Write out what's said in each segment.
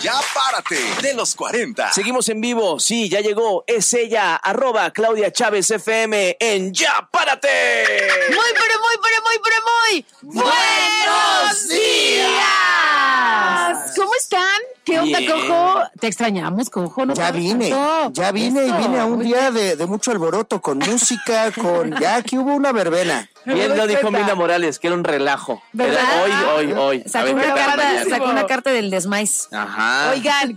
Ya Párate, de los 40. Seguimos en vivo, sí, ya llegó, es ella, @Claudia Chávez FM en Ya Párate. Muy buenos días. ¿Cómo están? ¿Qué onda, Bien. Cojo? Te extrañamos, Cojo. ¿No? Ya vine y vine a un día de mucho alboroto, con música, ya aquí hubo una verbena. Bien lo dijo Mina Morales, que era un relajo. ¿Verdad? Era hoy. Sacó A ver, ¿qué tal? sacó una carta del desmais. Ajá. Oigan,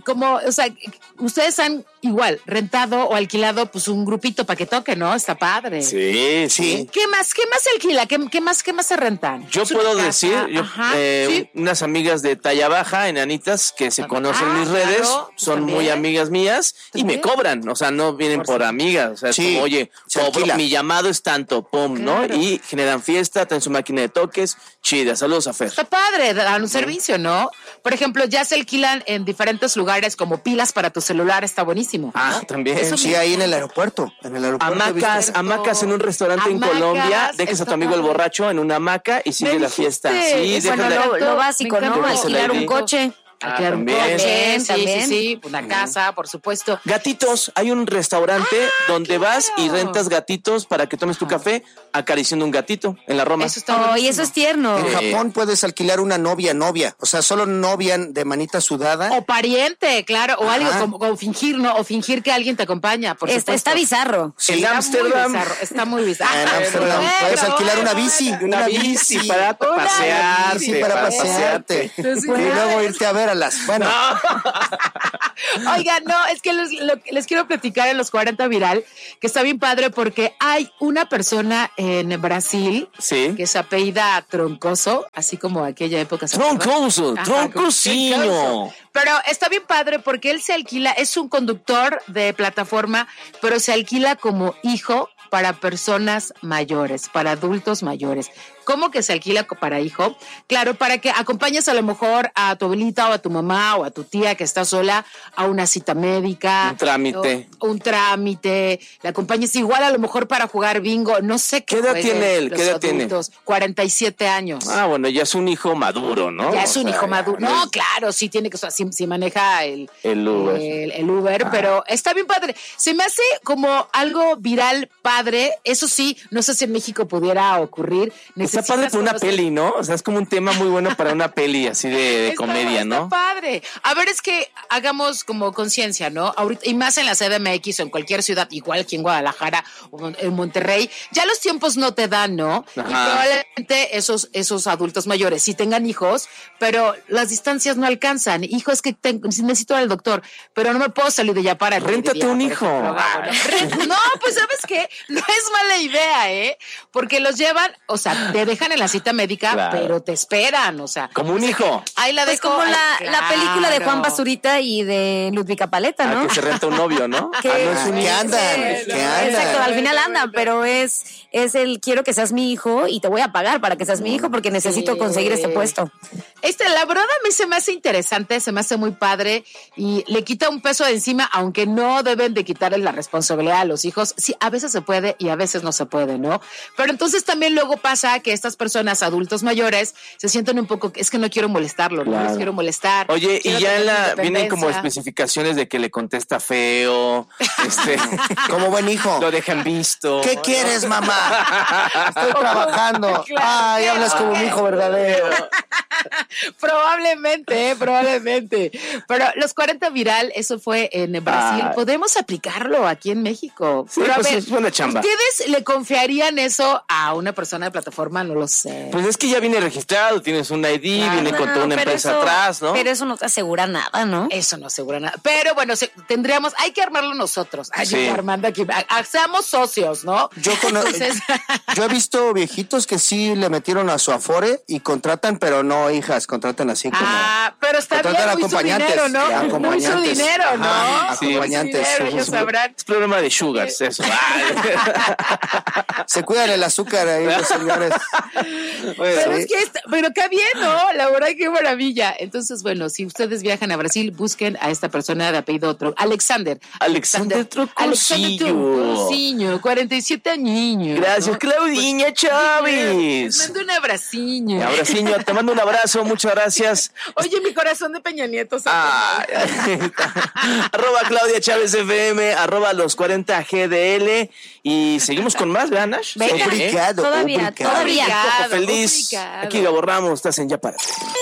ustedes han igual rentado o alquilado pues un grupito para que toque, ¿no? Está padre. Sí. ¿Qué más se alquila? ¿Qué más se rentan? Yo ¿Es una puedo casa? decir, Ajá, sí. unas amigas de talla baja, enanitas, que se conocen en mis claro, redes, pues son también. muy amigas mías y me cobran, o sea, no vienen por amigas, o sea, es Sí, como, oye, se alquila. mi llamado es tanto, pum, Claro. ¿no? Y generan fiesta, traen su máquina de toques, chida, saludos a Fer. Está padre, dan un servicio, ¿no? Por ejemplo, ya se alquilan en diferentes lugares como pilas para tu celular, está buenísimo. Ah, también. Sí, ahí en el aeropuerto. Hamacas en un restaurante en Hamacas, Colombia, dejas a está tu amigo el padre. borracho en una hamaca y sigue Me la dijiste, fiesta. Sí, eso déjala. me encantó. Lo básico, Me ¿no? encantó. Alquilar un Sí. coche. Alquilar un también. coche, También. sí, una casa, por supuesto. Gatitos, hay un restaurante donde vas y rentas gatitos para que tomes tu café acariciando un gatito en la Roma. Eso está Oh, y buenísimo. eso es tierno. En Japón puedes alquilar una novia, o sea, solo novia de manita sudada. O pariente, claro, o algo Ajá. como fingir, ¿no? O fingir que alguien te acompaña, por supuesto. Está bizarro. Sí. En Ámsterdam. Está muy bizarro. En Ámsterdam puedes alquilar una bici. Una bici para pasearte. bici para pasearte. Y luego irte a verlas. Bueno, Oigan, no, es que les quiero platicar en los 40 Viral, que está bien padre porque hay una persona en Brasil Sí. que se apellida Troncoso, así como aquella época. ¿se acuerdan? Troncoso, Ajá, troncosinho. Troncoso. Pero está bien padre porque él se alquila, es un conductor de plataforma, pero se alquila como hijo para personas mayores, para adultos mayores. ¿Cómo que se alquila para hijo? Claro, para que acompañes a lo mejor a tu abuelita o a tu mamá o a tu tía que está sola a una cita médica. Un trámite. O un trámite. Le acompañes igual a lo mejor para jugar bingo. No sé qué. ¿Qué edad jueguen tiene él? los ¿Qué edad tiene? adultos. 47 años. Ah, bueno, ya es un hijo maduro, ¿no? Ya es O un sea, hijo maduro. ya No, claro, sí tiene que, sí maneja el Uber. el Uber, pero está bien padre. Se me hace como algo viral padre. Eso sí, no sé si en México pudiera ocurrir. Está padre por una peli, ¿no? O sea, es como un tema muy bueno para una peli así de comedia, ¿no? Está padre. A ver, es que hagamos como conciencia, ¿no? Ahorita, y más en la CDMX o en cualquier ciudad, igual aquí en Guadalajara o en Monterrey, ya los tiempos no te dan, ¿no? Y Ajá. probablemente esos adultos mayores sí tengan hijos, pero las distancias no alcanzan. Hijo, es que necesito ir al doctor, pero no me puedo salir de ya para. Réntate un hijo. No, pues ¿sabes qué? No es mala idea, ¿eh? Porque los llevan, o sea, te dejan en la cita médica, Claro. pero te esperan, o sea. Como un hijo. Ahí la Es dejo. como ay, la película de Juan claro. Basurita y de Ludvica Paleta, ¿no? Que se renta un novio, ¿no? Que- Ah, no es un ¿qué hijo. andan? ¿Qué andan? Exacto, al final andan, pero es el quiero que seas mi hijo y te voy a pagar para que seas mi hijo porque necesito Sí. conseguir este puesto. La verdad a mí se me hace interesante, se me hace muy padre y le quita un peso de encima, aunque no deben de quitarle la responsabilidad a los hijos. Sí, a veces se puede y a veces no se puede, ¿no? Pero entonces también luego pasa que estas personas, adultos mayores, se sienten un poco, es que no quiero molestarlo, no Claro. les quiero molestar. Oye, y quiero ya tener mi vienen como independencia. especificaciones de que le contesta feo, como buen hijo. lo dejan visto. ¿Qué quieres, mamá? Estoy trabajando. Ay, hablas como mi hijo verdadero. Probablemente. Pero los 40 Viral, eso fue en Brasil. Ay. ¿Podemos aplicarlo aquí en México? Sí, Pero a pues ver, es buena chamba. ¿ustedes le confiarían eso a una persona de plataforma? No lo sé. Pues es que ya viene registrado, tienes un ID, Claro. viene con toda una Pero empresa eso- atrás, ¿no? Pero eso no te asegura nada, ¿no? Eso no asegura nada. Pero bueno, hay que armarlo nosotros. Ay, Sí. yo armando aquí. Seamos socios, ¿no? Entonces, Yo he visto viejitos que sí le metieron a su Afore y contratan, pero no hijas, contratan así como... pero está bien, contratan muy su dinero, ¿no? Muy su acompañantes. dinero, ¿no? Ajá, Sí, acompañantes. Muy su dinero, ellos sabrán. Es programa de sugars, eso. Ay. Se cuidan el azúcar ahí los señores. Pero Sí. es que, pero qué bien, ¿no? La verdad, qué maravilla. Entonces, bueno, si ustedes viajan a Brasil, busquen a esta persona de apellido Alexander Trocosinho, 47 añiños. Gracias, ¿no? Claudinha Les Chávez. mando un abraciño. Abraciño, te mando un abrazo, muchas gracias. Oye, mi corazón de Peña Nieto. Arroba Claudia Chávez FM, arroba los 40 GDL. Y seguimos con más, ¿verdad, Nash? Venga. Sí, ¿eh? Obrigado, Todavía. Poco feliz. Obrigado. Aquí Gabo Ramos, estás en Ya Párate.